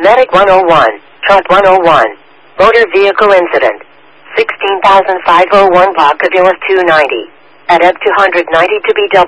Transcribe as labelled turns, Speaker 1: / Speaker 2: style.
Speaker 1: Medic 101, Truck 101, Motor Vehicle Incident, 16,501 block Cadillus 290, at Ebb 290 to be double.